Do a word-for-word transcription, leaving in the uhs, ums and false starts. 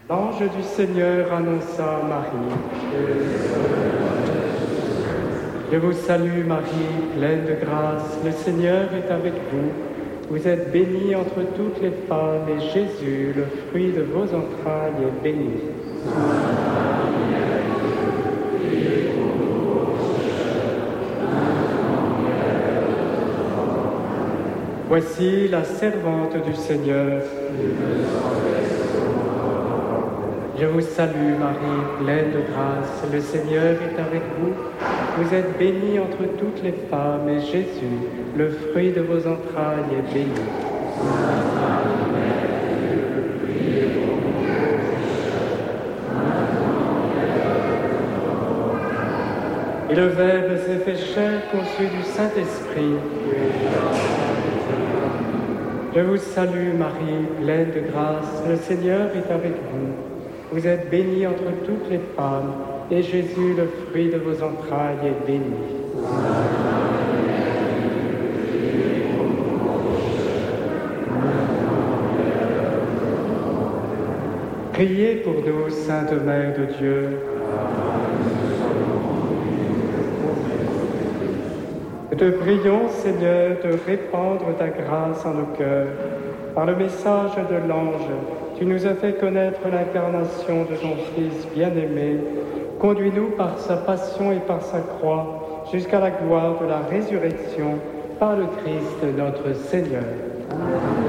L'ange du Seigneur annonça à Marie. Je vous salue Marie, pleine de grâce, le Seigneur est avec vous. Vous êtes bénie entre toutes les femmes et Jésus, le fruit de vos entrailles, est béni. Voici la servante du Seigneur. Je vous salue Marie, pleine de grâce, le Seigneur est avec vous. Vous êtes bénie entre toutes les femmes et Jésus, le fruit de vos entrailles, est béni. Et le Verbe s'est fait chair, conçu du Saint-Esprit. Je vous salue Marie, pleine de grâce, le Seigneur est avec vous. Vous êtes bénie entre toutes les femmes, et Jésus, le fruit de vos entrailles, est béni. Priez pour nous, Sainte Mère de Dieu. Nous te prions, Seigneur, de répandre ta grâce en nos cœurs. Par le message de l'ange, tu nous as fait connaître l'incarnation de ton Fils bien-aimé. Conduis-nous par sa passion et par sa croix jusqu'à la gloire de la résurrection par le Christ notre Seigneur. Amen.